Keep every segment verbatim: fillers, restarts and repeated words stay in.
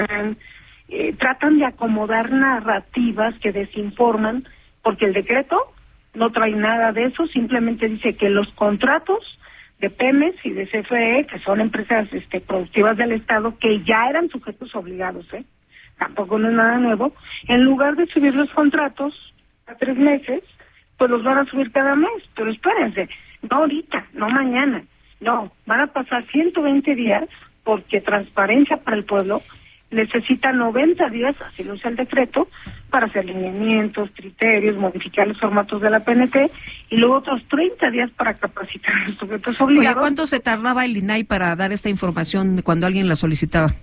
eh, tratan de acomodar narrativas que desinforman, porque el decreto no trae nada de eso, simplemente dice que los contratos de Pemex y de C F E, que son empresas este, productivas del Estado, que ya eran sujetos obligados, ¿eh? Tampoco no es nada nuevo, en lugar de subir los contratos a tres meses, pues los van a subir cada mes, pero espérense, no ahorita, no mañana, no, van a pasar ciento veinte días, porque Transparencia para el Pueblo necesita noventa días, así lo usa el decreto, para hacer lineamientos, criterios, modificar los formatos de la P N T, y luego otros treinta días para capacitar a los sujetos obligados. Oye, ¿cuánto se tardaba el I N A I para dar esta información cuando alguien la solicitaba?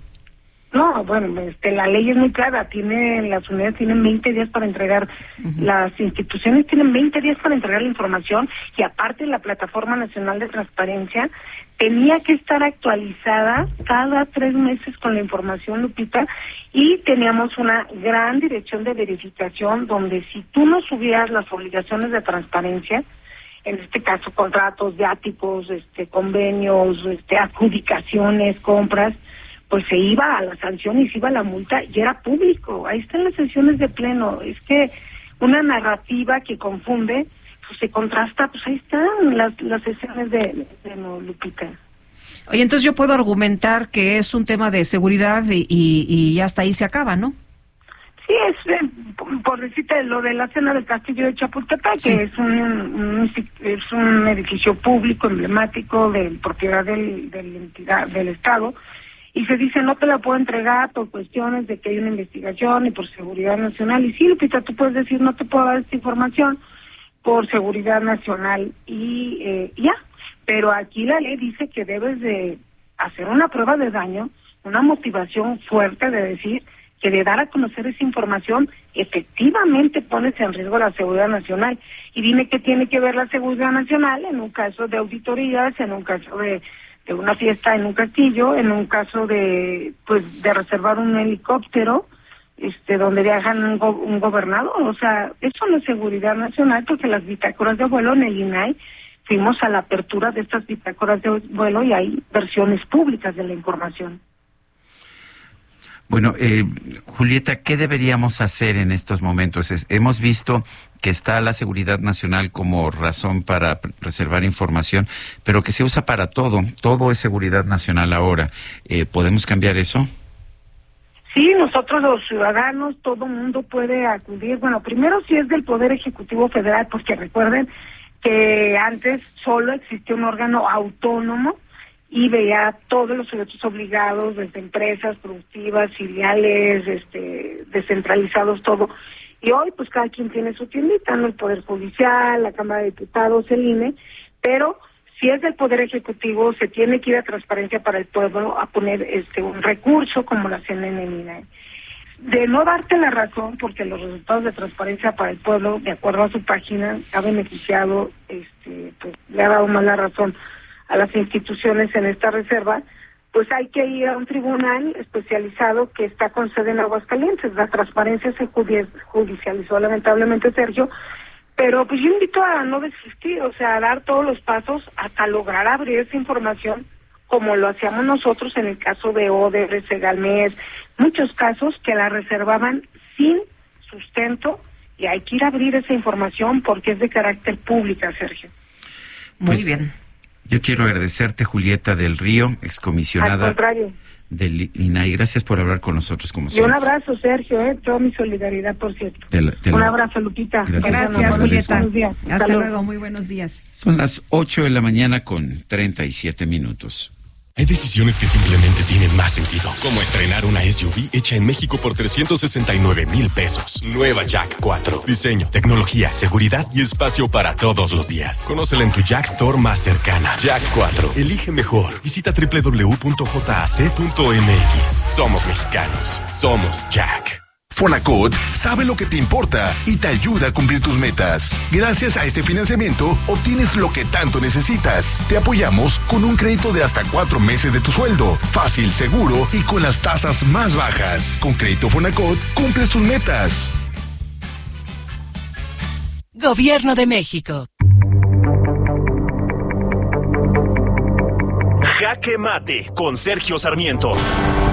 No, bueno, este, la ley es muy clara, tiene, las unidades tienen veinte días para entregar, uh-huh. Las instituciones tienen veinte días para entregar la información, y aparte la Plataforma Nacional de Transparencia tenía que estar actualizada cada tres meses con la información, Lupita, y teníamos una gran dirección de verificación donde si tú no subías las obligaciones de transparencia, en este caso contratos, viáticos, este, convenios, este, adjudicaciones, compras, pues se iba a la sanción y se iba a la multa y era público. Ahí están las sesiones de pleno. Es que una narrativa que confunde, pues se contrasta, pues ahí están las, las sesiones de, de no, Lupita. Oye, entonces yo puedo argumentar que es un tema de seguridad y, y, y hasta ahí se acaba, ¿no? Sí, es, eh, por decirte, lo de la cena del Castillo de Chapultepec, sí. Que es un, un, es un edificio público, emblemático, de propiedad del, de la entidad, del Estado, y se dice no te la puedo entregar por cuestiones de que hay una investigación y por seguridad nacional. Y sí, Lupita, tú puedes decir no te puedo dar esta información por seguridad nacional y eh, ya. Pero aquí la ley dice que debes de hacer una prueba de daño, una motivación fuerte de decir que de dar a conocer esa información efectivamente pones en riesgo la seguridad nacional. Y dime qué tiene que ver la seguridad nacional en un caso de auditorías, en un caso de de una fiesta en un castillo, en un caso de pues de reservar un helicóptero, este donde viajan un, go un gobernador. O sea, eso no es seguridad nacional, porque las bitácoras de vuelo en el I N A I, fuimos a la apertura de estas bitácoras de vuelo y hay versiones públicas de la información. Bueno, eh, Julieta, ¿qué deberíamos hacer en estos momentos? Es, hemos visto que está la seguridad nacional como razón para reservar información, pero que se usa para todo. Todo es seguridad nacional ahora. Eh, ¿Podemos cambiar eso? Sí, nosotros los ciudadanos, todo mundo puede acudir. Bueno, primero si es del Poder Ejecutivo Federal, porque recuerden que antes solo existía un órgano autónomo y veía todos los sujetos obligados, desde empresas productivas, filiales, este, descentralizados, todo. Y hoy, pues, cada quien tiene su tiendita, ¿no? El Poder Judicial, la Cámara de Diputados, el I N E, pero si es del Poder Ejecutivo, se tiene que ir a Transparencia para el Pueblo a poner este un recurso, como lo hacen en el I N E. De no darte la razón, porque los resultados de Transparencia para el Pueblo, de acuerdo a su página, ha beneficiado, este, pues, le ha dado más la razón a las instituciones en esta reserva, pues hay que ir a un tribunal especializado que está con sede en Aguascalientes. La Transparencia se judicializó lamentablemente, Sergio, pero pues yo invito a no desistir, o sea, a dar todos los pasos hasta lograr abrir esa información, como lo hacíamos nosotros en el caso de Odebrecht, Segalmex, muchos casos que la reservaban sin sustento, y hay que ir a abrir esa información porque es de carácter pública, Sergio. Muy pues, bien. Yo quiero agradecerte, Julieta del Río, excomisionada del I N A I. Gracias por hablar con nosotros, como siempre. Y un abrazo, Sergio, eh, toda mi solidaridad, por cierto. Te la, te la... Un abrazo, Lupita. Gracias, Gracias Julieta. Buenos días. Hasta, Hasta luego. luego, muy buenos días. Son las ocho de la mañana con treinta y siete minutos. Hay decisiones que simplemente tienen más sentido, como estrenar una S U V hecha en México por trescientos sesenta y nueve mil pesos. Nueva Jack cuatro. Diseño, tecnología, seguridad y espacio para todos los días. Conócela en tu Jack Store más cercana. Jack cuatro. Elige mejor. Visita doble u doble u doble u punto j a c punto m x. Somos mexicanos. Somos Jack. Fonacot sabe lo que te importa y te ayuda a cumplir tus metas. Gracias a este financiamiento, obtienes lo que tanto necesitas. Te apoyamos con un crédito de hasta cuatro meses de tu sueldo. Fácil, seguro y con las tasas más bajas. Con Crédito Fonacot, cumples tus metas. Gobierno de México. Jaque Mate con Sergio Sarmiento.